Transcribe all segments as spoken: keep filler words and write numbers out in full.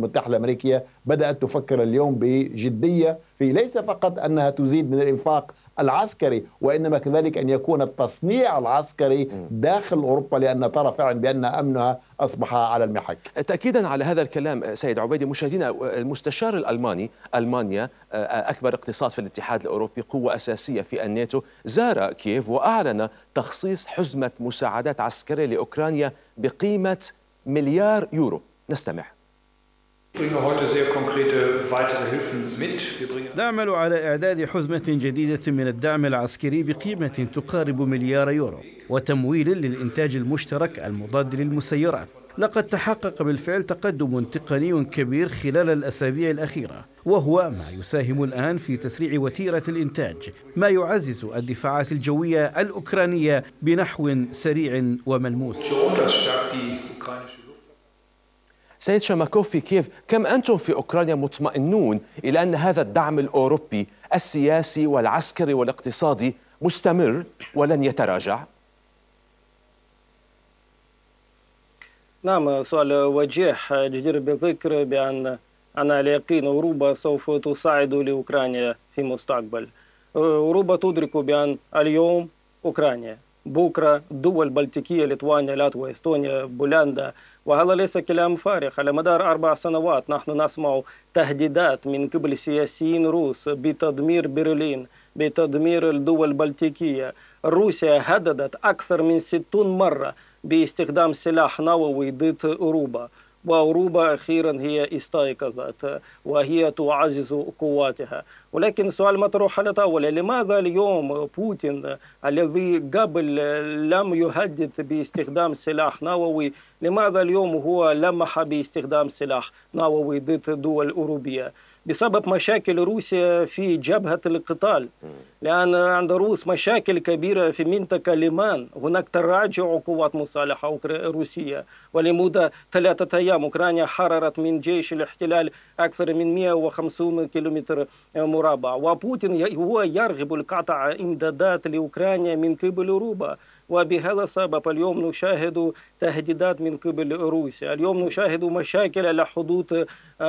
المتحدة الأمريكية بدأت تفكر اليوم بجدية في ليس فقط أنها تزيد من الإنفاق العسكري، وإنما كذلك أن يكون التصنيع العسكري داخل أوروبا، لأن ترى فعلا بأن أمنها أصبح على المحك. تأكيدا على هذا الكلام سيد عبيدي، مشاهدينا، المستشار الألماني، ألمانيا أكبر اقتصاد في الاتحاد الأوروبي، قوة أساسية في الناتو، زار كييف وأعلن تخصيص حزمة مساعدات عسكرية لأوكرانيا بقيمة مليار يورو. نستمع. نعمل على إعداد حزمة جديدة من الدعم العسكري بقيمة تقارب مليار يورو، وتمويل للإنتاج المشترك المضاد للمسيرات. لقد تحقق بالفعل تقدم تقني كبير خلال الأسابيع الأخيرة، وهو ما يساهم الآن في تسريع وتيرة الإنتاج، ما يعزز الدفاعات الجوية الأوكرانية بنحو سريع وملموس. سيد شماكوف، في كييف كم أنتم في أوكرانيا مطمئنون إلى أن هذا الدعم الأوروبي السياسي والعسكري والاقتصادي مستمر ولن يتراجع؟ نعم، سؤال وجيه. جدير بالذكر بأن أنا على يقين أوروبا سوف تساعد لأوكرانيا في المستقبل. أوروبا تدرك بأن اليوم أوكرانيا، بكرة الدول البلطيقية، ليتوانيا، لاتفيا، استونيا، بولندا. وهذا ليس كلام فارغ. على مدار أربع سنوات نحن نسمع تهديدات من قبل سياسيين روس بتدمير برلين، بتدمير الدول البلطيقية. روسيا هددت أكثر من ستين مرة باستخدام سلاح نووي ضد أوروبا، وأوروبا أخيرا هي استيقظت وهي تعزز قواتها. ولكن السؤال مطروح على طاولة: لماذا اليوم بوتين الذي قبل لم يهدد باستخدام سلاح نووي، لماذا اليوم هو لمح باستخدام سلاح نووي ضد الدول الأوروبية؟ بسبب مشاكل روسيا في جبهة القتال، لأن عند روس مشاكل كبيرة في منطقة ليمان. هناك تراجع قوات مسلحة روسية، ولمدة ثلاثة أيام أوكرانيا حررت من جيش الاحتلال أكثر من مئة وخمسين كيلومتر مربع. وبوتين هو يرغب القطع إمدادات لأوكرانيا من قبل أوروبا، وبهذا السبب اليوم نشاهد تهديدات من قبل روسيا. اليوم نشاهد مشاكل على حدود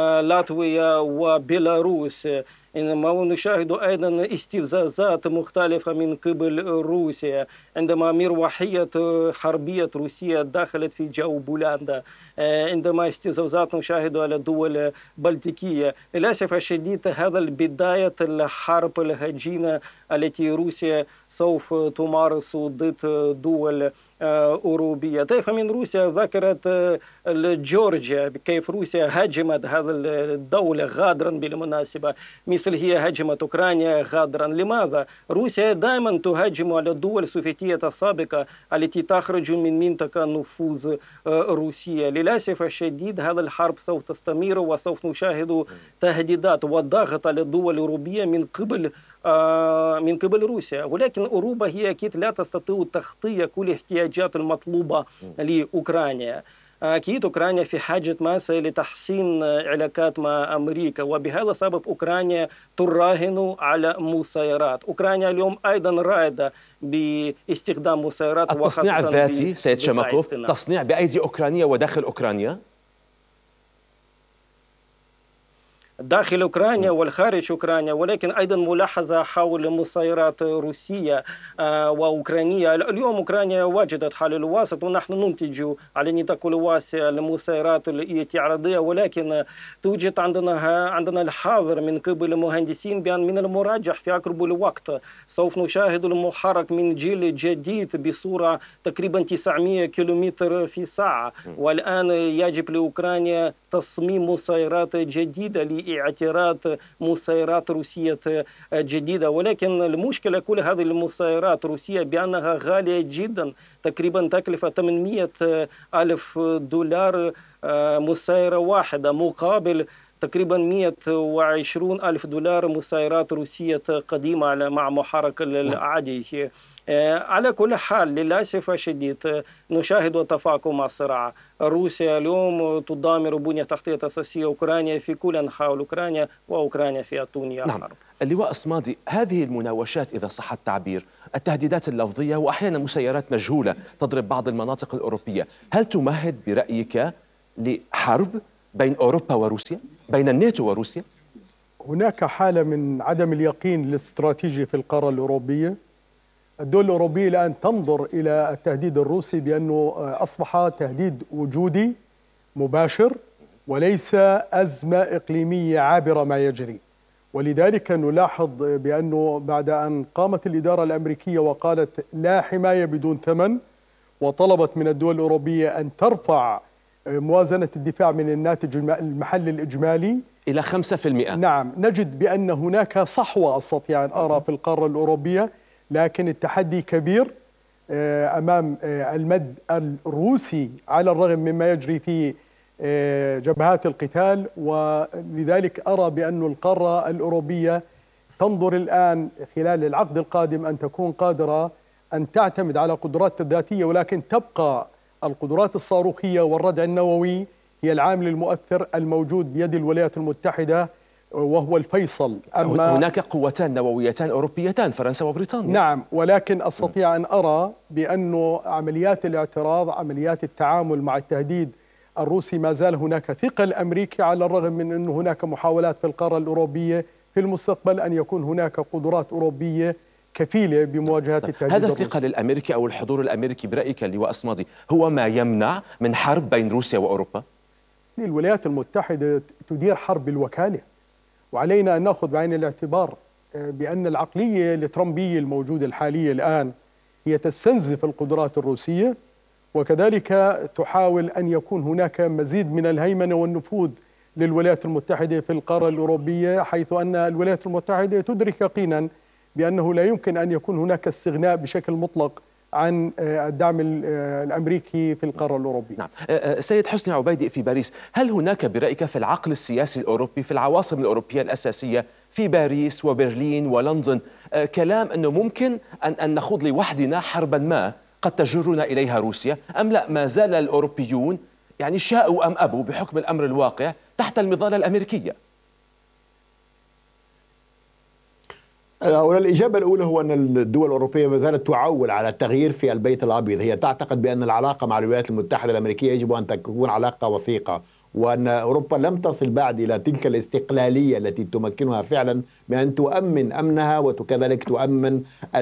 لاتفيا وبيلاروس، إنما نشاهد أيضا استفزازات مختلفة من قبل روسيا عندما مروحية حربية روسية دخلت في جو بولندا، عندما استفزازات نشاهد على الدول البلطيقية. للأسف الشديد هذا بداية الحرب الهجينة التي روسيا سوف تمارس ضد دول أوروبية. طائفة من روسيا ذكرت جورجيا، كيف روسيا هاجمت هذه الدولة غادرا بالمناسبة، مثل هي هاجمت أوكرانيا غادرا. لماذا؟ روسيا دائما تهاجم على الدول السوفيتية السابقة التي تخرج من منطقة نفوذ روسيا. للأسف الشديد هذا الحرب سوف تستمر، وسوف نشاهد تهديدات وضغط على الدول الأوروبية من قبل من قبل روسيا. ولكن أوروبا هي أكيد لا تستطيع تغطية كل الاحتياجات المطلوبة لأوكرانيا. أكيد أوكرانيا في حاجة ماسة لتحسين علاقات مع أمريكا، وبهذا السبب أوكرانيا تراهن على مسيرات. أوكرانيا اليوم أيضا رائدة باستخدام مسيرات، التصنيع الذاتي سيد شماكوف، تصنيع بأيدي أوكرانية وداخل أوكرانيا، داخل أوكرانيا والخارج أوكرانيا. ولكن أيضا ملاحظة حول مسيرات روسية وأوكرانية. اليوم أوكرانيا وجدت حل الوسط، ونحن ننتج على نطاق الواسع المسيرات الاستعراضية، ولكن توجد عندنا عندنا الحذر من قبل المهندسين بأن من المرجح في أقرب الوقت سوف نشاهد المحرك من جيل جديد بسرعة تقريبا تسعمئة كيلومتر في الساعة. والآن يجب لأوكرانيا تصميم مسيرات جديدة لاعتراض مسيرات روسية جديدة. ولكن المشكلة كل هذه المسيرات الروسية بأنها غالية جدا، تقريبا تكلفة ثمانمئة ألف دولار مسيرة واحدة، مقابل تقريبا مئة وعشرين ألف دولار مسيرات روسية قديمة مع محرك العادي. على كل حال للأسف الشديد نشاهد تفاقم الصراع. روسيا اليوم تدمر بنية تحتية أساسية أوكرانيا في كل أنحاء أوكرانيا، وأوكرانيا في الدنيا. نعم. اللواء الصمادي، هذه المناوشات إذا صح التعبير، التهديدات اللفظية وأحيانا مسيرات مجهولة تضرب بعض المناطق الأوروبية، هل تمهد برأيك لحرب بين أوروبا وروسيا؟ بين الناتو وروسيا؟ هناك حالة من عدم اليقين الاستراتيجي في القارة الأوروبية. الدول الأوروبية الآن تنظر إلى التهديد الروسي بأنه أصبح تهديد وجودي مباشر وليس أزمة إقليمية عابرة ما يجري. ولذلك نلاحظ بأنه بعد أن قامت الإدارة الأمريكية وقالت لا حماية بدون ثمن، وطلبت من الدول الأوروبية أن ترفع موازنة الدفاع من الناتج المحلي الإجمالي إلى خمسة بالمئة. نعم، نجد بأن هناك صحوة أستطيع أن أرى في القارة الأوروبية، لكن التحدي كبير أمام المد الروسي على الرغم مما يجري في جبهات القتال. ولذلك أرى بأن القارة الأوروبية تنظر الآن خلال العقد القادم أن تكون قادرة أن تعتمد على قدرات الذاتية، ولكن تبقى القدرات الصاروخية والردع النووي هي العامل المؤثر الموجود بيد الولايات المتحدة وهو الفيصل. أما هناك قوتان نوويتان أوروبيتان، فرنسا وبريطانيا. نعم، ولكن أستطيع أن أرى بأن عمليات الاعتراض، عمليات التعامل مع التهديد الروسي، ما زال هناك ثقل أمريكي على الرغم من أن هناك محاولات في القارة الأوروبية في المستقبل أن يكون هناك قدرات أوروبية كفيلة بمواجهة التهديد هذا الروسي. الثقل الأمريكي أو الحضور الأمريكي برأيك اللواء أصمادي هو ما يمنع من حرب بين روسيا وأوروبا؟ الولايات المتحدة تدير حرب الوكالة، وعلينا أن نأخذ بعين الاعتبار بأن العقلية الترامبية الموجودة الحالية الآن هي تستنزف القدرات الروسية، وكذلك تحاول أن يكون هناك مزيد من الهيمنة والنفوذ للولايات المتحدة في القارة الأوروبية، حيث أن الولايات المتحدة تدرك يقينا بأنه لا يمكن أن يكون هناك استغناء بشكل مطلق عن الدعم الأمريكي في القارة الأوروبية. نعم. سيد حسني عبيدي، في باريس هل هناك برأيك في العقل السياسي الأوروبي في العواصم الأوروبية الأساسية في باريس وبرلين ولندن كلام أنه ممكن أن أن نخوض لوحدنا حربا ما قد تجرنا إليها روسيا، أم لا ما زال الأوروبيون يعني شاءوا أم أبوا بحكم الأمر الواقع تحت المظلة الأمريكية؟ الإجابة الأولى هو أن الدول الأوروبية ما زالت تعول على التغيير في البيت الأبيض. هي تعتقد بأن العلاقة مع الولايات المتحدة الأمريكية يجب أن تكون علاقة وثيقة، وأن أوروبا لم تصل بعد إلى تلك الاستقلالية التي تمكنها فعلا من أن تؤمن أمنها وكذلك تؤمن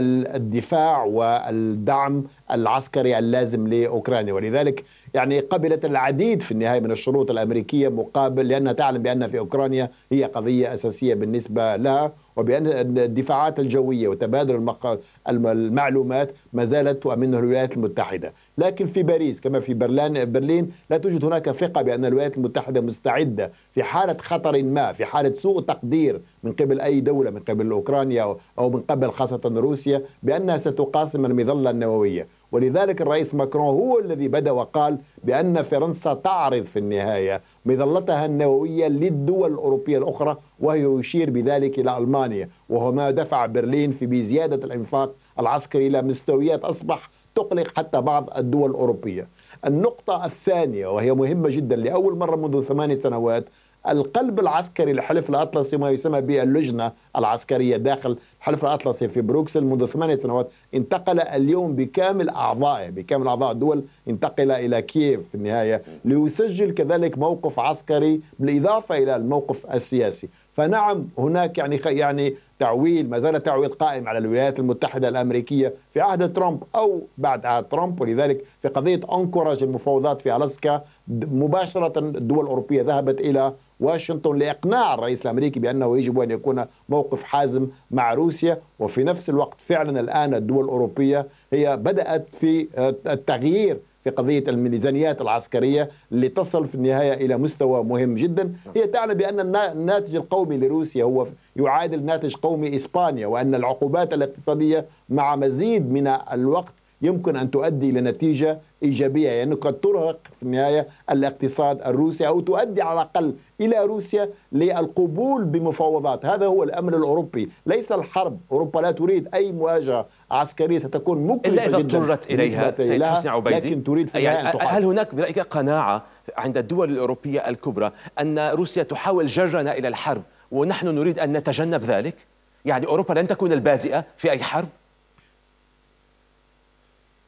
الدفاع والدعم العسكري اللازم لأوكرانيا. ولذلك يعني قبلت العديد في النهاية من الشروط الأمريكية مقابل، لأنها تعلم بأن في أوكرانيا هي قضية أساسية بالنسبة لها، وبأن الدفاعات الجوية وتبادل المعلومات ما زالت تؤمنه الولايات المتحدة. لكن في باريس كما في برلين برلين لا توجد هناك ثقة بأن الولايات المتحدة مستعدة في حالة خطر ما، في حالة سوء تقدير من قبل أي دولة، من قبل أوكرانيا أو من قبل خاصة روسيا، بأنها ستقاسم المظلة النووية. ولذلك الرئيس ماكرون هو الذي بدأ وقال بأن فرنسا تعرض في النهاية مظلتها النووية للدول الأوروبية الأخرى، وهي يشير بذلك إلى ألمانيا، وهو ما دفع برلين في بزيادة الإنفاق العسكري إلى مستويات أصبح تقلق حتى بعض الدول الأوروبية. النقطة الثانية وهي مهمة جدا، لأول مرة منذ ثماني سنوات القلب العسكري لحلف الأطلسي ما يسمى باللجنة العسكرية داخل الحلف الأطلسي في بروكسل منذ ثمانية سنوات انتقل اليوم بكامل أعضائه بكامل أعضاء الدول انتقل إلى كييف في النهاية ليسجل كذلك موقف عسكري بالإضافة إلى الموقف السياسي. فنعم هناك يعني يعني تعويل، ما زال تعويل قائم على الولايات المتحدة الأمريكية في عهد ترامب أو بعد عهد ترامب. ولذلك في قضية أنكوراج المفاوضات في ألاسكا مباشرة الدول الأوروبية ذهبت إلى واشنطن لإقناع الرئيس الأمريكي بأنه يجب أن يكون موقف حازم مع روسيا. وفي نفس الوقت فعلا الآن الدول الأوروبية هي بدأت في التغيير في قضية الميزانيات العسكرية لتصل في النهاية إلى مستوى مهم جدا. هي تعلم بأن الناتج القومي لروسيا هو يعادل ناتج قومي إسبانيا، وأن العقوبات الاقتصادية مع مزيد من الوقت يمكن أن تؤدي إلى نتيجة إيجابية، يعني يعني قد ترهق في النهاية الاقتصاد الروسي أو تؤدي على الأقل إلى روسيا للقبول بمفاوضات. هذا هو الأمر الأوروبي، ليس الحرب. أوروبا لا تريد أي مواجهة عسكرية ستكون مكلفة إلا إذا جدا اضطرت إليها. سيد حسني عبيدي، لكن تريد في النهاية يعني هل هناك برأيك قناعة عند الدول الأوروبية الكبرى أن روسيا تحاول جرنا إلى الحرب ونحن نريد أن نتجنب ذلك؟ يعني أوروبا لن تكون البادئة في أي حرب؟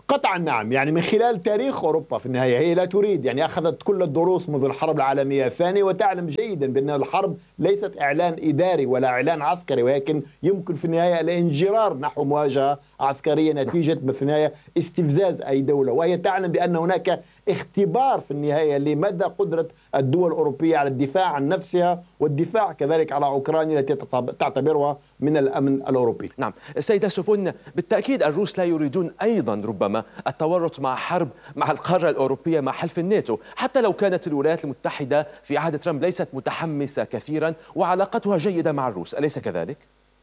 قطعا نعم. يعني من خلال تاريخ أوروبا في النهاية هي لا تريد، يعني أخذت كل الدروس منذ الحرب العالمية الثانية وتعلم جيدا بأن الحرب ليست إعلان إداري ولا إعلان عسكري، ولكن يمكن في النهاية الانجرار نحو مواجهة عسكرية نتيجة في النهاية استفزاز أي دولة، وهي تعلم بأن هناك اختبار في النهاية لمدى قدرة الدول الأوروبية على الدفاع عن نفسها والدفاع كذلك على أوكرانيا التي تعتبرها من الأمن الأوروبي. نعم سيدة سوبون، بالتأكيد الروس لا يريدون أيضا ربما التورط مع حرب مع القارة الأوروبية مع حلف الناتو، حتى لو كانت الولايات المتحدة في عهد ترامب ليست متحمسة كثيرا وعلاقتها جيدة مع الروس، أليس كذلك؟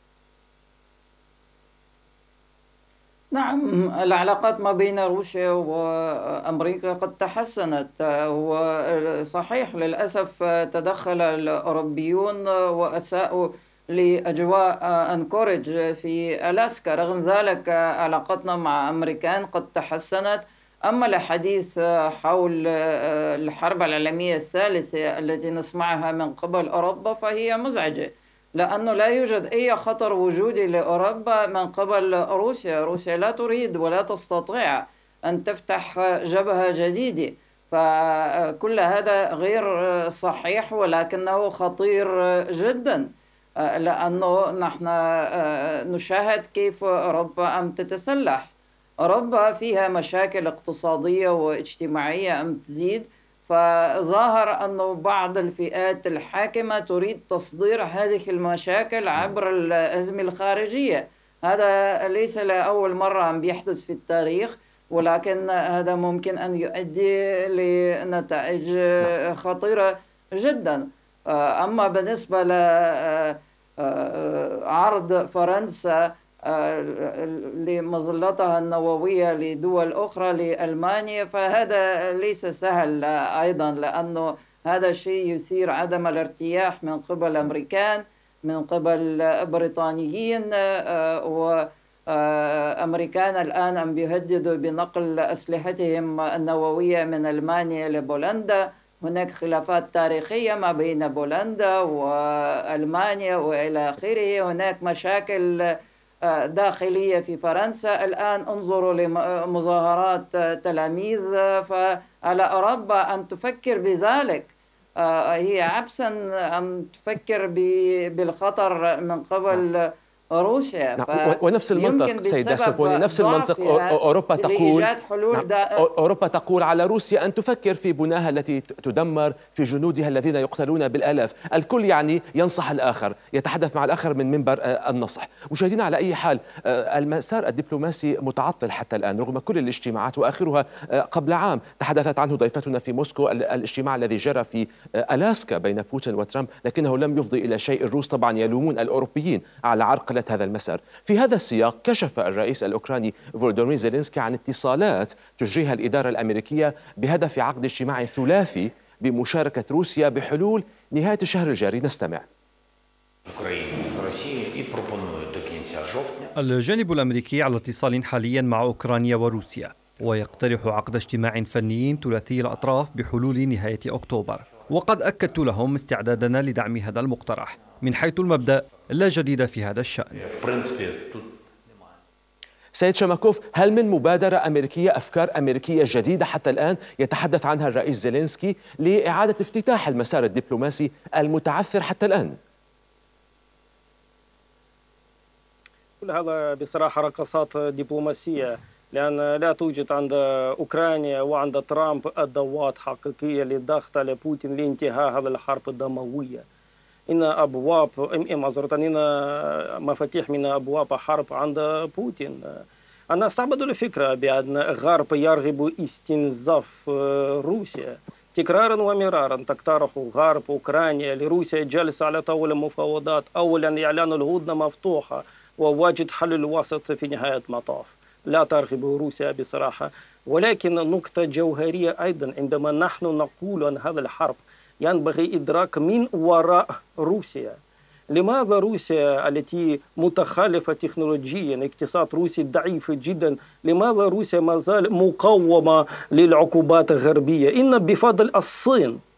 نعم، العلاقات ما بين روسيا وأمريكا قد تحسنت، وصحيح للأسف تدخل الأوروبيون وأساءوا لأجواء أنكوريج في ألاسكا. رغم ذلك علاقتنا مع أمريكان قد تحسنت. أما الحديث حول الحرب العالمية الثالثة التي نسمعها من قبل أوروبا فهي مزعجة، لأنه لا يوجد أي خطر وجودي لأوروبا من قبل روسيا. روسيا لا تريد ولا تستطيع أن تفتح جبهة جديدة، فكل هذا غير صحيح ولكنه خطير جدا، لأنه نحن نشاهد كيف أوروبا عم تتسلح. أوروبا فيها مشاكل اقتصادية واجتماعية عم تزيد، فظاهر أن بعض الفئات الحاكمة تريد تصدير هذه المشاكل عبر الأزمة الخارجية. هذا ليس لأول مرة عم بيحدث في التاريخ، ولكن هذا ممكن أن يؤدي لنتائج خطيرة جدا. أما بالنسبة لعرض فرنسا لمظلتها النووية لدول أخرى لألمانيا فهذا ليس سهل أيضا، لأنه هذا الشيء يثير عدم الارتياح من قبل الأمريكان، من قبل بريطانيين، وأمريكان الآن عم بيهددوا بنقل أسلحتهم النووية من ألمانيا لبولندا. هناك خلافات تاريخية ما بين بولندا وألمانيا وإلى آخره. هناك مشاكل داخلية في فرنسا. الآن انظروا لمظاهرات تلاميذ، فعلى أوروبا أن تفكر بذلك. هي عبثا أن تفكر بالخطر من قبل روسيا. نعم. ونفس المنطق سيدة سوبوني، نفس المنطق أوروبا تقول نعم. أوروبا تقول على روسيا أن تفكر في بناها التي تدمر، في جنودها الذين يقتلون بالآلاف. الكل يعني ينصح الآخر، يتحدث مع الآخر من منبر النصح. مشاهدينا على أي حال المسار الدبلوماسي متعطل حتى الآن رغم كل الاجتماعات، وآخرها قبل عام تحدثت عنه ضيفتنا في موسكو، الاجتماع الذي جرى في ألاسكا بين بوتين وترامب، لكنه لم يفضي إلى شيء. الروس طبعا يلومون الأوروبيين على عرقلة هذا المسار. في هذا السياق كشف الرئيس الأوكراني فولودومير زيلينسكي عن اتصالات تجريها الإدارة الأمريكية بهدف عقد اجتماع ثلاثي بمشاركة روسيا بحلول نهاية الشهر الجاري. نستمع. الجانب الأمريكي على اتصال حاليا مع أوكرانيا وروسيا، ويقترح عقد اجتماع فني ثلاثي الأطراف بحلول نهاية أكتوبر، وقد أكدت لهم استعدادنا لدعم هذا المقترح. من حيث المبدأ لا جديد في هذا الشأن. سيد شماكوف، هل من مبادرة أمريكية، أفكار أمريكية جديدة حتى الآن يتحدث عنها الرئيس زيلينسكي لإعادة افتتاح المسار الدبلوماسي المتعثر حتى الآن؟ كل هذا بصراحة رقصات دبلوماسية، لأن لا توجد عند أوكرانيا وعند ترامب أدوات حقيقية للضغط على بوتين لانتهاء هذه الحرب الدموية. إن أبواب معذرة إن مفاتيح من أبواب حرب عند بوتين. أنا أستعبد الفكرة بأن الغرب يرغب استنزاف روسيا تكرارا ومرارا. تقترح غرب أوكرانيا لروسيا جلسة على طاولة المفاوضات، أولا إعلان الهدنة مفتوحة ووجد حل الوسط في نهاية المطاف. لا ترغب روسيا بصراحة، ولكن نقطة جوهرية أيضا عندما نحن نقول أن هذا الحرب ينبغي إدراك من وراء روسيا. لماذا روسيا التي متخلفة تكنولوجيا، اقتصاد روسيا ضعيف جدا، لماذا روسيا ما زال مقاومة للعقوبات الغربية؟ إن بفضل الصين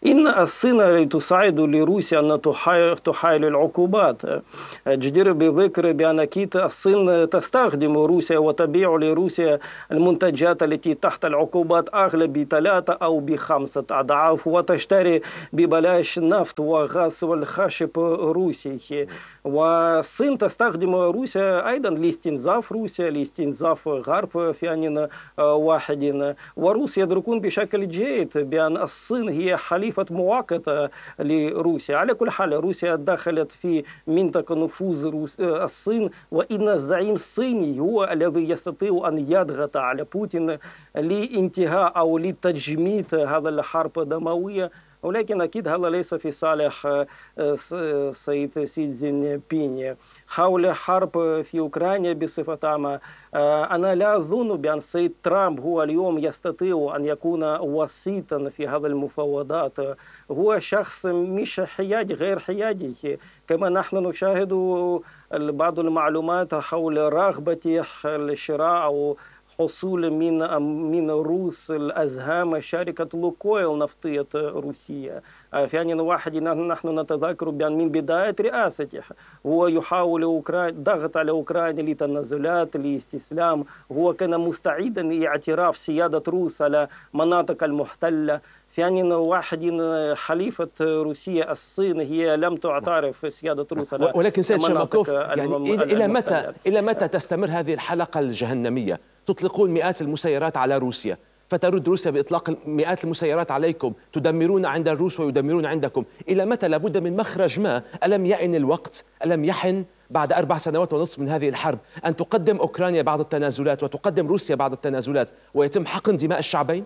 إن الصين تساعد لروسيا أن تحايل العقوبات. جدير بالذكر بأن أكيد الصين تستخدم روسيا وتبيع لروسيا المنتجات التي تحت العقوبات أغلى بثلاثة أو بخمسة أضعاف، وتشتري ببلاش نفط وغاز والخشب روسي. والصين تستخدم روسيا أيضا لاستنزاف روسيا، لاستنزاف غرب في آن واحد. والروس يدركون بشكل جيد بأن الصين هي حليفة مؤقتة لروسيا. على كل حال روسيا دخلت في منطقة نفوذ الصين، وإن الزعيم الصيني هو الذي يستطيع أن يضغط على بوتين لانتهاء أو لتجميد هذا الحرب الدموية. ولكن أكيد هذا ليس في صالح سيد سي جين بينغ. حول حرب في أوكرانيا بصفة عامة، أنا لا أظن بأن السيد ترامب هو اليوم يستطيع أن يكون وسيطا في هذه المفاوضات. هو شخص مش حيادي، غير حيادي. كما نحن نشاهد بعض المعلومات حول رغبة الشراء أو حصول من من روس الأسهام شركة لوكويل نفطية روسية. في آن واحد نحن نتذكر بأن من بداية رئاسته هو يحاول أوكرانيا ضغط على أوكرانيا لتنازلات لاستسلام. هو كان مستعدا لاعتراف سيادة روس على مناطق المحتلة. في آن واحد حليفة روسيا الصين هي لم تعترف سيادة روس على ولكن سيد شماكوف، يعني المم... إلى متى إلى متى تستمر هذه الحلقة الجهنمية؟ تطلقون مئات المسيرات على روسيا، فترد روسيا بإطلاق مئات المسيرات عليكم، تدمرون عند الروس ويدمرون عندكم. إلى متى؟ لابد من مخرج ما. ألم يئن الوقت، ألم يحن بعد أربع سنوات ونصف من هذه الحرب أن تقدم أوكرانيا بعض التنازلات وتقدم روسيا بعض التنازلات ويتم حقن دماء الشعبين؟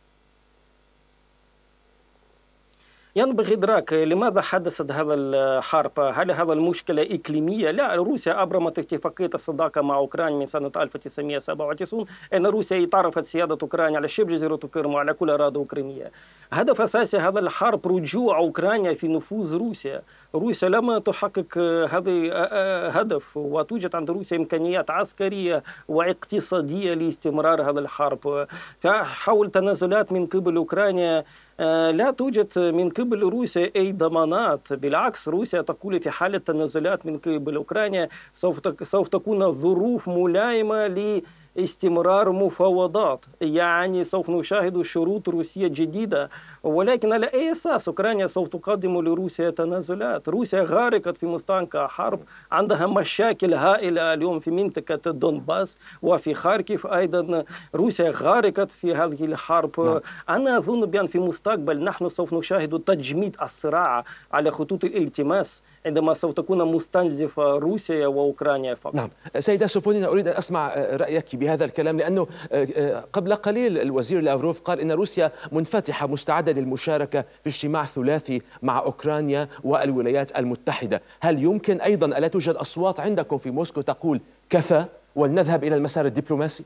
ينبغي إدراك لماذا حدثت هذا الحرب. هل هذا المشكلة إقليمية؟ لا، روسيا أبرمت اتفاقية الصداقة مع أوكرانيا من سنة ألف وتسعمئة وسبعة وتسعين. أن روسيا اعترفت سيادة أوكرانيا على شبه جزيرة كرم وعلى كل أراضي أوكرانية. هدف أساسي هذا الحرب رجوع أوكرانيا في نفوذ روسيا. روسيا لم تحقق هذا هدف، وتوجد عند روسيا إمكانيات عسكرية واقتصادية لاستمرار هذا الحرب. فحول تنازلات من قبل أوكرانيا لا توجد من قبل روسيا أي ضمانات. بالعكس، روسيا تقول في حالة تنازلات من قبل أوكرانيا سوف سوف تكون الظروف ملائمة لاستمرار مفاوضات. يعني سوف نشاهد شروط روسية جديدة. ولكن على أي أساس أوكرانيا سوف تقدم لروسيا تنازلات؟ روسيا غارقت في مستنقع حرب، عندها مشاكل هائلة اليوم في منطقة دونباس وفي خاركيف أيضا. روسيا غارقت في هذه الحرب. نعم. أنا أظن بأن في المستقبل نحن سوف نشاهد تجميد الصراع على خطوط الالتماس عندما سوف تكون مستنزفة روسيا وأوكرانيا فقط. نعم. سيدة سوبونينا، أريد أن أسمع رأيك بهذا الكلام، لأنه قبل قليل الوزير لافروف قال إن روسيا منفتحة مستعدة للمشاركة في اجتماع ثلاثي مع أوكرانيا والولايات المتحدة. هل يمكن أيضا ألا توجد أصوات عندكم في موسكو تقول كفى ولنذهب إلى المسار الدبلوماسي؟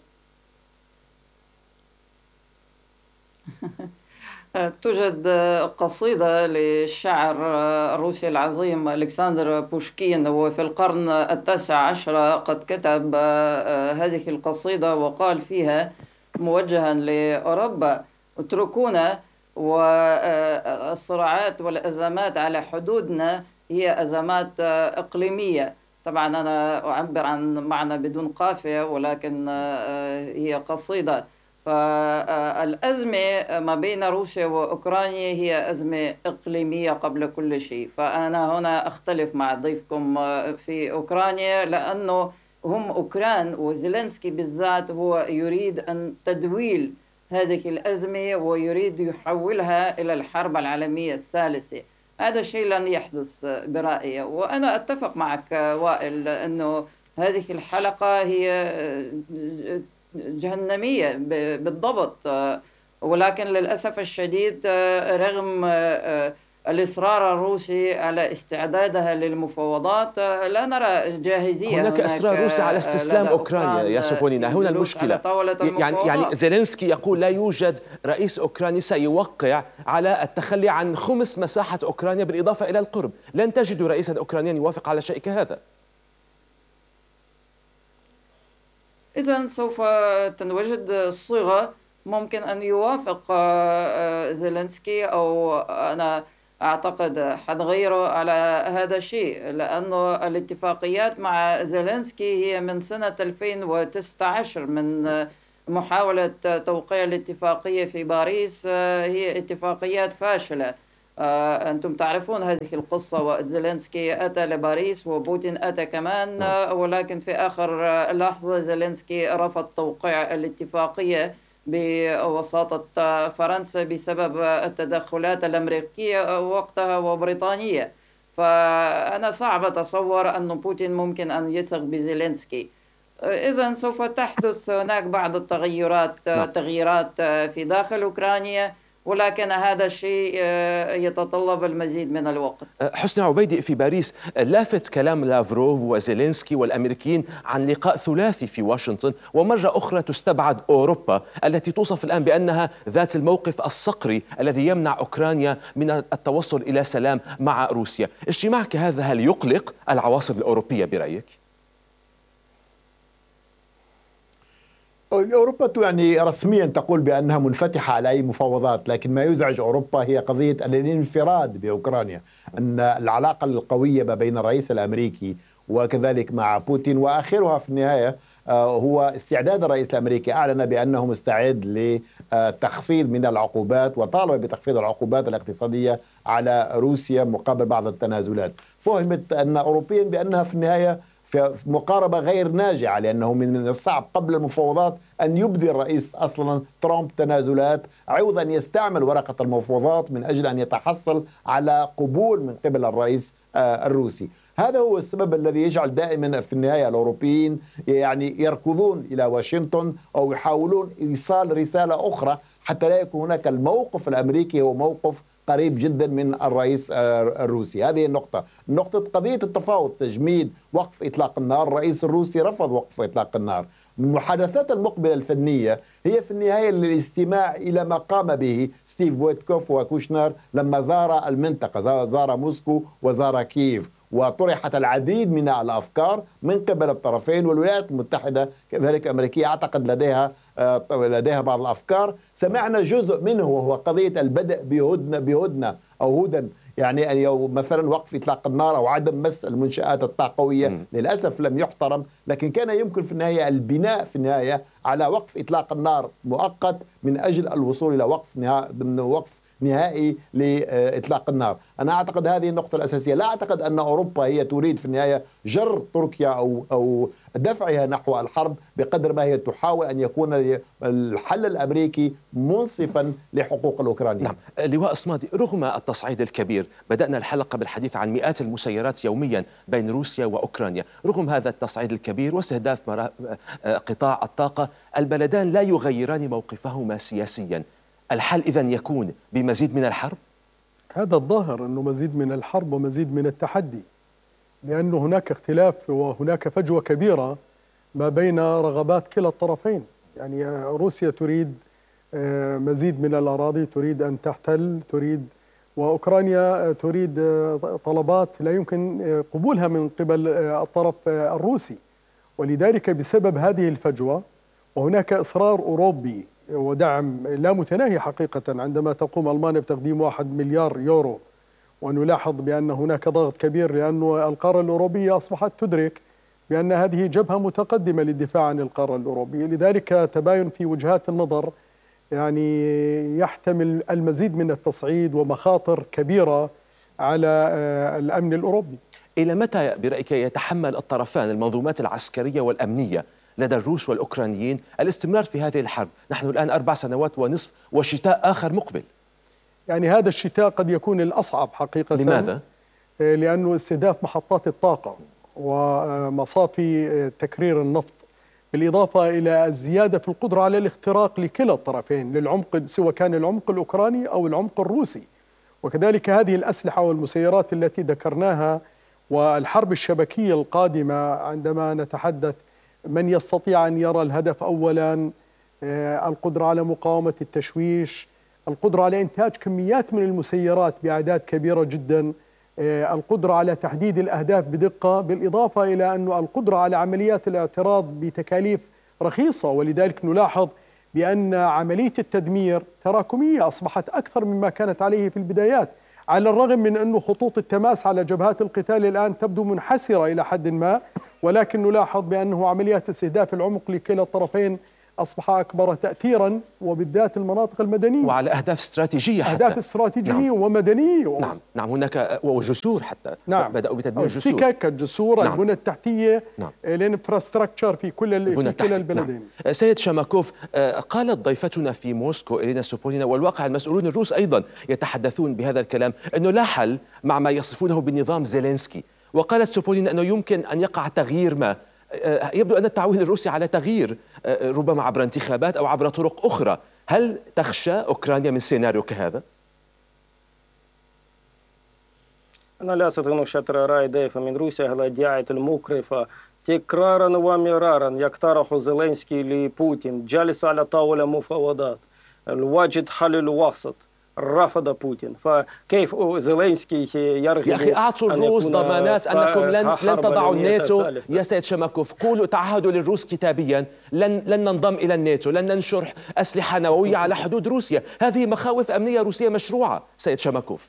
توجد قصيدة للشاعر الروسي العظيم ألكسندر بوشكين، وفي القرن التاسع عشر قد كتب هذه القصيدة وقال فيها موجها لأوروبا: اتركونا، والصراعات والأزمات على حدودنا هي أزمات إقليمية. طبعا أنا أعبر عن معنى بدون قافية، ولكن هي قصيدة. فالأزمة ما بين روسيا وأوكرانيا هي أزمة إقليمية قبل كل شيء. فأنا هنا أختلف مع ضيفكم في أوكرانيا، لأنه هم أوكران وزيلينسكي بالذات هو يريد أن تدويل هذه الأزمة ويريد يحولها إلى الحرب العالمية الثالثة. هذا شيء لن يحدث برأيي. وأنا أتفق معك وائل أنه هذه الحلقة هي جهنمية بالضبط، ولكن للأسف الشديد رغم الإصرار الروسي على استعدادها للمفاوضات لا نرى جاهزية. هناك إصرار روسي على استسلام أوكرانيا يا سوبونينا. هنا المشكلة. يعني يعني زيلينسكي يقول لا يوجد رئيس أوكراني سيوقع على التخلي عن خمس مساحة أوكرانيا بالإضافة إلى القرب. لن تجدوا رئيسا أوكرانيا يوافق على شيء كهذا. إذن سوف تنوجد صيغة ممكن أن يوافق زيلينسكي، أو أنا أعتقد حد غيره على هذا الشيء، لأنه الاتفاقيات مع زيلينسكي هي من سنة ألفين وتسعة عشر، من محاولة توقيع الاتفاقية في باريس. هي اتفاقيات فاشلة. أنتم تعرفون هذه القصة، وزيلينسكي أتى لباريس وبوتين أتى كمان، ولكن في آخر لحظة زيلينسكي رفض توقيع الاتفاقية بوساطة فرنسا بسبب التدخلات الأمريكية وقتها وبريطانية. فأنا صعب أتصور أن بوتين ممكن أن يثق بزيلينسكي. إذن سوف تحدث هناك بعض التغيرات تغييرات في داخل أوكرانيا، ولكن هذا الشيء يتطلب المزيد من الوقت. حسني عبيدي، في باريس لافت كلام لافروف وزيلينسكي والأمريكيين عن لقاء ثلاثي في واشنطن، ومرة أخرى تستبعد أوروبا التي توصف الآن بأنها ذات الموقف الصقري الذي يمنع أوكرانيا من التوصل إلى سلام مع روسيا. اجتماعك هذا هل يقلق العواصم الأوروبية برأيك؟ أوروبا يعني رسميا تقول بأنها منفتحة على أي مفاوضات، لكن ما يزعج أوروبا هي قضية الانفراد بأوكرانيا، أن العلاقة القوية ما بين الرئيس الأمريكي وكذلك مع بوتين، وآخرها في النهاية هو استعداد الرئيس الأمريكي. أعلن بأنه مستعد لتخفيض من العقوبات، وطالب بتخفيض العقوبات الاقتصادية على روسيا مقابل بعض التنازلات. فهمت أن أوروبيا بأنها في النهاية في مقاربة غير ناجعة، لأنه من الصعب قبل المفاوضات أن يبدي الرئيس أصلا ترامب تنازلات عوض أن يستعمل ورقة المفاوضات من أجل أن يتحصل على قبول من قبل الرئيس الروسي. هذا هو السبب الذي يجعل دائما في النهاية الأوروبيين يعني يركضون إلى واشنطن أو يحاولون إيصال رسالة أخرى حتى لا يكون هناك الموقف الأمريكي هو موقف قريب جدا من الرئيس الروسي. هذه النقطة. نقطة قضية التفاوض، تجميد وقف إطلاق النار، الرئيس الروسي رفض وقف إطلاق النار. المحادثات المقبلة الفنية هي في النهاية للاستماع إلى ما قام به ستيف ويتكوف وكوشنر لما زار المنطقة، زار موسكو وزار كييف، وطرحت العديد من الأفكار من قبل الطرفين، والولايات المتحدة كذلك أمريكية أعتقد لديها لديها بعض الأفكار. سمعنا جزء منه وهو قضية البدء بهدنة بهدنة أو هدن، يعني مثلا وقف إطلاق النار أو عدم مس المنشآت الطاقوية. م. للأسف لم يحترم، لكن كان يمكن في النهاية البناء في النهاية على وقف إطلاق النار مؤقت من أجل الوصول إلى وقف نهائي وقف نهائي لإطلاق النار. أنا أعتقد هذه النقطة الأساسية. لا أعتقد أن أوروبا هي تريد في النهاية جر تركيا أو أو دفعها نحو الحرب بقدر ما هي تحاول أن يكون الحل الأمريكي منصفا لحقوق الأوكرانيين. نعم. لواء صمادي، رغم التصعيد الكبير، بدأنا الحلقة بالحديث عن مئات المسيرات يوميا بين روسيا وأوكرانيا، رغم هذا التصعيد الكبير واستهداف قطاع الطاقة، البلدان لا يغيران موقفهما سياسيا. الحل إذن يكون بمزيد من الحرب؟ هذا الظاهر أنه مزيد من الحرب ومزيد من التحدي، لأنه هناك اختلاف وهناك فجوة كبيرة ما بين رغبات كلا الطرفين. يعني روسيا تريد مزيد من الأراضي، تريد أن تحتل، تريد وأوكرانيا تريد طلبات لا يمكن قبولها من قبل الطرف الروسي. ولذلك بسبب هذه الفجوة وهناك إصرار أوروبي ودعم لا متناهي حقيقة عندما تقوم ألمانيا بتقديم واحد مليار يورو، ونلاحظ بأن هناك ضغط كبير لأن القارة الأوروبية أصبحت تدرك بأن هذه جبهة متقدمة للدفاع عن القارة الأوروبية. لذلك تباين في وجهات النظر يعني يحتمل المزيد من التصعيد ومخاطر كبيرة على الأمن الأوروبي. إلى متى برأيك يتحمل الطرفان المنظومات العسكرية والأمنية لدى الروس والأوكرانيين الاستمرار في هذه الحرب؟ نحن الآن أربع سنوات ونصف وشتاء آخر مقبل. يعني هذا الشتاء قد يكون الأصعب حقيقة. لماذا؟ لأنه استهداف محطات الطاقة ومصافي تكرير النفط، بالإضافة إلى الزيادة في القدرة على الاختراق لكلا الطرفين للعمق، سواء كان العمق الأوكراني أو العمق الروسي، وكذلك هذه الأسلحة والمسيرات التي ذكرناها، والحرب الشبكية القادمة عندما نتحدث من يستطيع أن يرى الهدف أولا، القدرة على مقاومة التشويش، القدرة على إنتاج كميات من المسيرات بأعداد كبيرة جدا، القدرة على تحديد الأهداف بدقة، بالإضافة إلى أن القدرة على عمليات الاعتراض بتكاليف رخيصة. ولذلك نلاحظ بأن عملية التدمير تراكمية أصبحت أكثر مما كانت عليه في البدايات، على الرغم من أن خطوط التماس على جبهات القتال الآن تبدو منحسرة إلى حد ما، ولكن نلاحظ بأنه عمليات استهداف العمق لكلا الطرفين أصبح أكبر تأثيرا، وبالذات المناطق المدنية وعلى أهداف استراتيجية حتى. أهداف استراتيجية نعم. ومدنية و... نعم نعم هناك وجسور حتى. نعم. بدأوا بتدمير جسور، السكك، الجسور، نعم. البنى التحتية، نعم. الانفراستراكشر في كل في كلا البلدين. نعم. سيد شماكوف، قالت ضيفتنا في موسكو إرينا سوبولينا، والواقع المسؤولون الروس أيضا يتحدثون بهذا الكلام، أنه لا حل مع ما يصفونه بنظام زيلينسكي. وقالت سوبولينا أنه يمكن أن يقع تغيير ما. يبدو أن التعويل الروسي على تغيير ربما عبر انتخابات أو عبر طرق أخرى. هل تخشى أوكرانيا من سيناريو كهذا؟ أنا لا أستطيع شطر رأي ضيف من روسيا على دعاية المكرفة تكرارا ومرارا يقترح زيلينسكي لبوتين جلس على طاولة مفاوضات الوجد حل الوسط رفض بوتين. فكيف زيلينسكي يرغب؟ يا أخي أعطوا الروس ضمانات أنكم لن لن تضعوا الناتو. يا سيد شماكوف، قولوا تعهدوا للروس كتابيا لن لن ننضم إلى الناتو، لن ننشر أسلحة نووية على حدود روسيا. هذه مخاوف أمنية روسية مشروعة سيد شماكوف.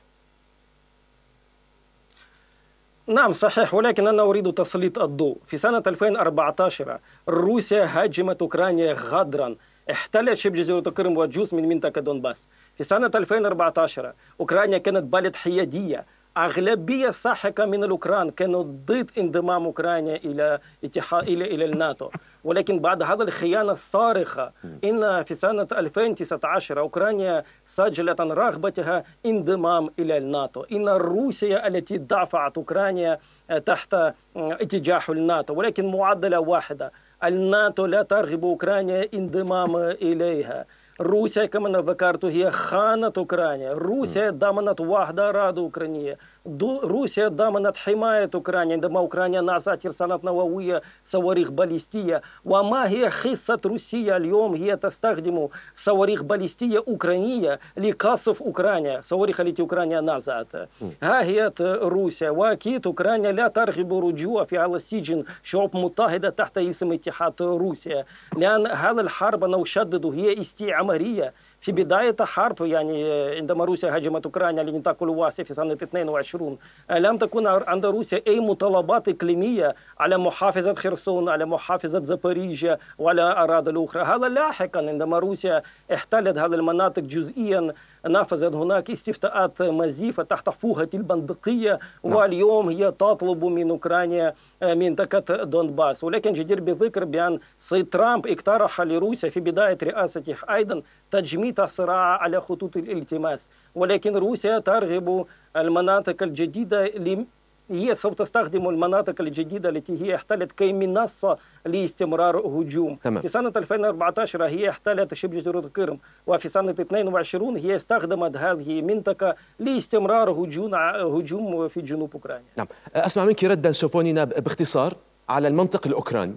نعم صحيح، ولكن أنا أريد تسليط الضوء. في سنة ألفين وأربعة عشر روسيا هاجمت أوكرانيا غدرا، احتلت شبه جزيرة قرم وجزء من منطقة دونباس. في سنة ألفين وأربعة عشر أوكرانيا كانت بلد حيادية، أغلبية ساحقة من الأوكران كانوا ضد انضمام أوكرانيا إلى اتحاد إلى إلى الناتو. ولكن بعد هذا الخيانة الصارخة إن في سنة ألفين وتسعة عشر أوكرانيا سجلت عن رغبتها انضمام إلى الناتو. إن روسيا التي دفعت أوكرانيا تحت اتجاه الناتو، ولكن معادلة واحدة: الناتو لا ترغب أوكرانيا انضمام إليها. روسيا كما ذكرت هي خانت أوكرانيا. روسيا ضمنت وحدة أراضي أوكرانية. روسيا ضمنت حماية أوكرانيا عندما أوكرانيا نشأت إرسالات نووية صواريخ باليستية. وما هي خصة روسيا اليوم؟ هي تستخدم صواريخ باليستية أوكرانية لقصف أوكرانيا، صواريخ التي أوكرانيا نشأت. ها هي روسيا. وأكيد أوكرانيا لا ترغب رجوع في على السجن شعوب متحدة تحت اسم اتحاد روسيا، لأن هذه الحرب أنا أشدد هي استعمارية. في بداية الحرب يعني عندما روسيا هاجمت أوكرانيا لنطاق الواسع في سنة اثنين وعشرين لم تكن عند روسيا أي مطالبات إقليمية على محافظة خرسون، على محافظة زابوريجيا وعلى الأراضي الأخرى. هذا لاحقا عندما روسيا احتلت هذه المناطق جزئيا نفذت هناك استفتاءات مزيفة تحت فوهة البندقية، واليوم هي تطلب من أوكرانيا منطقة دونباس. ولكن جدير بالذكر بأن سيد ترامب اقترح لروسيا في بداية رئاسته أيضا تجميد الصراع على خطوط الالتماس، ولكن روسيا ترغب المناطق الجديدة ل... هي سوف تستخدم المناطق الجديدة التي هي احتلت كمنصة لاستمرار هجوم. تمام. في سنة ألفين وأربعة عشر هي احتلت شبه جزيرة قرم، وفي سنة اثنين وعشرين هي استخدمت هذه المنطقة لاستمرار هجوم هجوم في جنوب أوكرانيا. نعم، أسمع منك ردا سوبونينا باختصار على المنطق الأوكراني.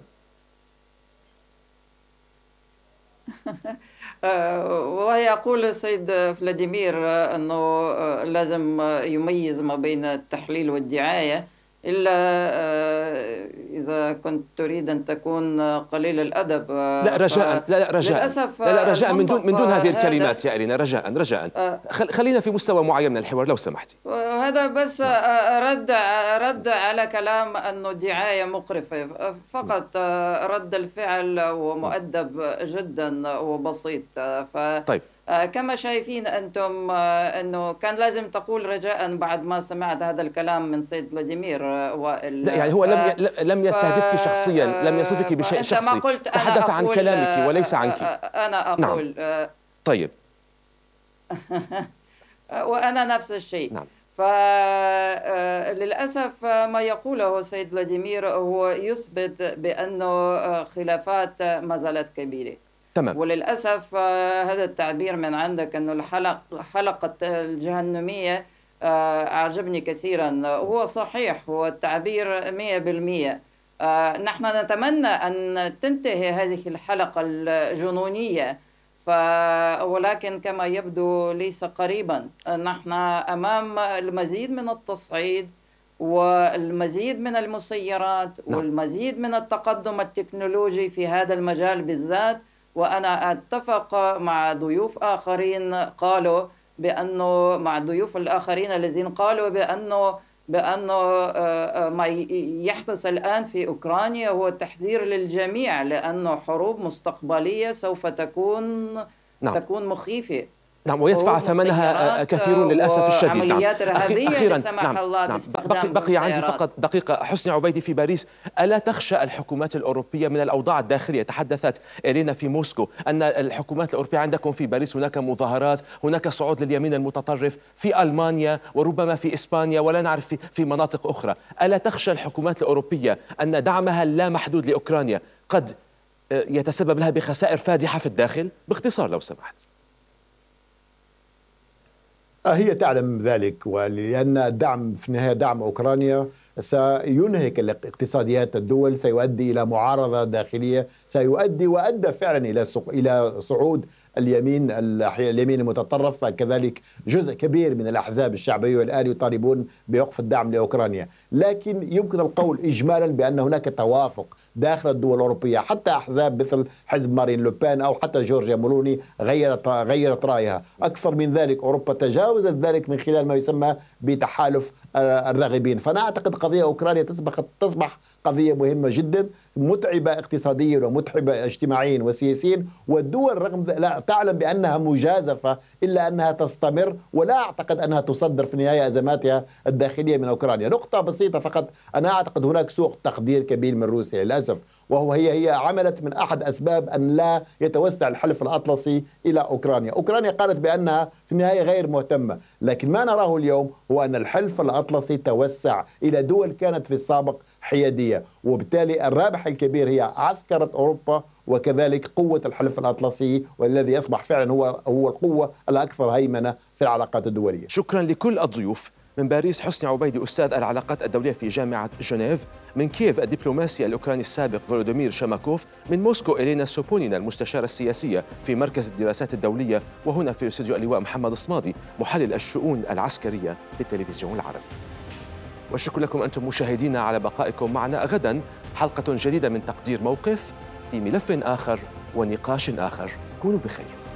والله يقول السيد فلاديمير أنه لازم يميز ما بين التحليل والدعاية، إلا إذا كنت تريد أن تكون قليل الأدب. لا رجاء، لا لا رجاء، للأسف لا لا رجاء، من دون من دون هذه هذا الكلمات يا إرينا، رجاء رجاء خلينا في مستوى معين من الحوار لو سمحتي. هذا بس رد رد على كلام أنه الدعاية مقرفة فقط. رد الفعل ومؤدب جدا وبسيط. ف طيب. كما شايفين أنتم أنه كان لازم تقول رجاء بعد ما سمعت هذا الكلام من سيد فلاديمير وائل. لا يعني هو لم لم يستهدفك شخصيا، لم يصفك بشيء شخصي، تحدث عن كلامك وليس عنك. أنا أقول نعم. طيب. وأنا نفس الشيء. نعم. فللأسف ما يقوله السيد فلاديمير هو يثبت بأنه خلافات ما زالت كبيرة. تمام. وللأسف هذا التعبير من عندك أنه الحلق حلقة الجهنمية أعجبني كثيرا. هو صحيح، هو التعبير مئة بالمئة. نحن نتمنى أن تنتهي هذه الحلقة الجنونية، ف... ولكن كما يبدو ليس قريبا. نحن أمام المزيد من التصعيد والمزيد من المسيرات والمزيد من التقدم التكنولوجي في هذا المجال بالذات، وأنا أتفق مع ضيوف آخرين قالوا بأنه مع الضيوف الآخرين الذين قالوا بأنه بأنه ما يحدث الآن في أوكرانيا هو تحذير للجميع، لأنه حروب مستقبلية سوف تكون نعم. تكون مخيفة. نعم، ويدفع ثمنها كثيرون للأسف الشديد. عمليات نعم. إرهابية أخيرا سمح نعم. الله نعم. باستخدام بقي, بقي عندي السيارات. فقط دقيقة. حسني عبيدي في باريس، ألا تخشى الحكومات الأوروبية من الأوضاع الداخلية؟ تحدثت إلينا في موسكو أن الحكومات الأوروبية عندكم في باريس هناك مظاهرات، هناك صعود لليمين المتطرف في ألمانيا وربما في إسبانيا ولا نعرف في, في مناطق أخرى. ألا تخشى الحكومات الأوروبية أن دعمها اللامحدود لأوكرانيا قد يتسبب لها بخسائر فادحة في الداخل؟ باختصار لو سمحت. هي تعلم ذلك، ولأن الدعم في النهاية دعم أوكرانيا سينهك اقتصاديات الدول، سيؤدي إلى معارضة داخلية، سيؤدي وأدى فعلا إلى إلى صعود اليمين اليمين المتطرف. كذلك جزء كبير من الأحزاب الشعبية والآن يطالبون بوقف الدعم لأوكرانيا. لكن يمكن القول إجمالا بأن هناك توافق داخل الدول الأوروبية، حتى أحزاب مثل حزب مارين لوبان أو حتى جورجيا مولوني غيرت غيرت رأيها. أكثر من ذلك، أوروبا تجاوزت ذلك من خلال ما يسمى بتحالف الراغبين. فأنا أعتقد قضية أوكرانيا تصبح تصبح قضية مهمة جدا، متعبة اقتصاديا ومتعبة اجتماعيا وسياسيا، والدول رغم لا تعلم بأنها مجازفة إلا أنها تستمر، ولا أعتقد أنها تصدر في النهاية أزماتها الداخلية من أوكرانيا. نقطة بسيطة فقط، أنا أعتقد هناك سوء تقدير كبير من روسيا للأسف، وهو هي هي عملت من أحد أسباب أن لا يتوسع الحلف الأطلسي إلى أوكرانيا. أوكرانيا قالت بأنها في النهاية غير مهتمة، لكن ما نراه اليوم هو أن الحلف الأطلسي توسع إلى دول كانت في السابق حيادية، وبالتالي الرابح الكبير هي عسكرة أوروبا وكذلك قوة الحلف الأطلسي، والذي أصبح فعلا هو هو القوة الأكثر هيمنة في العلاقات الدولية. شكرا لكل الضيوف. من باريس حسني عبيدي أستاذ العلاقات الدولية في جامعة جنيف. من كييف الدبلوماسي الأوكراني السابق فولودومير شاماكوف. من موسكو إلينا سوبونينا المستشارة السياسية في مركز الدراسات الدولية. وهنا في استوديو اللواء محمد الصمادي محلل الشؤون العسكرية في التلفزيون العربي. والشكر لكم أنتم مشاهدينا على بقائكم معنا. غدا حلقة جديدة من تقدير موقف في ملف آخر ونقاش آخر. كونوا بخير.